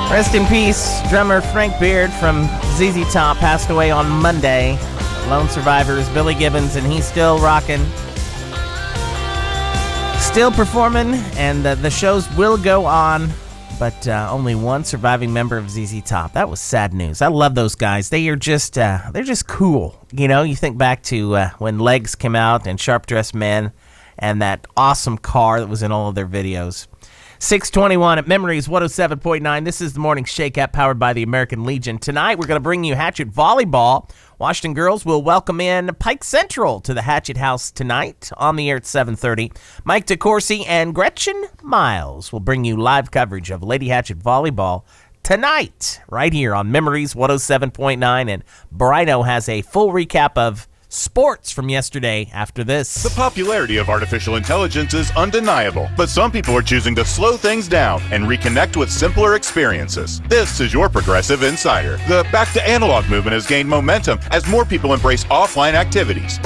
Rest in peace, drummer Frank Beard from ZZ Top passed away on Monday. Lone survivor is Billy Gibbons, and he's still rocking, still performing, and the shows will go on, but only one surviving member of ZZ Top. That was sad news. I love those guys. They are just, they're just cool. You know, you think back to when Legs came out and Sharp Dressed Men and that awesome car that was in all of their videos. 621 at Memories 107.9. This is the Morning Shake-Up powered by the American Legion. Tonight, we're going to bring you Hatchet Volleyball. Washington girls will welcome in Pike Central to the Hatchet House tonight on the air at 7:30. Mike DeCourcy and Gretchen Miles will bring you live coverage of Lady Hatchet Volleyball tonight right here on Memories 107.9. And Brino has a full recap of sports from yesterday after this. The popularity of artificial intelligence is undeniable, but some people are choosing to slow things down and reconnect with simpler experiences. This is your Progressive Insider. The back to analog movement has gained momentum as more people embrace offline activities.